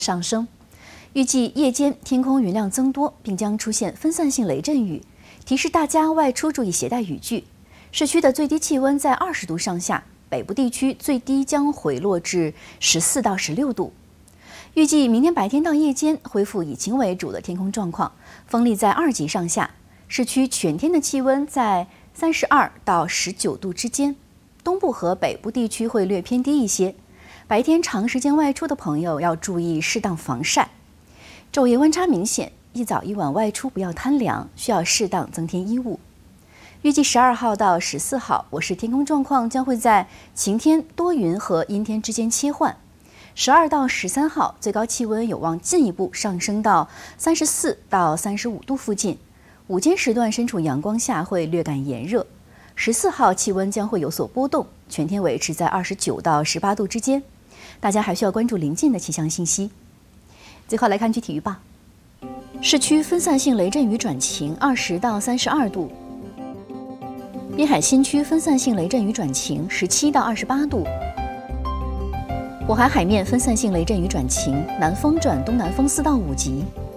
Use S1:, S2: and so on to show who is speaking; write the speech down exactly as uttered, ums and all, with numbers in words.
S1: 上升，预计夜间天空云量增多，并将出现分散性雷阵雨，提示大家外出注意携带雨具。市区的最低气温在二十度上下，北部地区最低将回落至十四到十六度。预计明天白天到夜间恢复以晴为主的天空状况，风力在二级上下，市区全天的气温在三十二到十九度之间，东部和北部地区会略偏低一些。白天长时间外出的朋友要注意适当防晒。昼夜温差明显，一早一晚外出不要贪凉，需要适当增添衣物。预计十二号到十四号，我市天空状况将会在晴天、多云和阴天之间切换。十二到十三号，最高气温有望进一步上升到三十四到三十五度附近。午间时段身处阳光下会略感炎热。十四号气温将会有所波动，全天维持在二十九到十八度之间。大家还需要关注临近的气象信息。最后来看具体预报：市区分散性雷阵雨转晴，二十到三十二度；滨海新区分散性雷阵雨转晴，十七到二十八度；渤海海面分散性雷阵雨转晴，南风转东南风四到五级；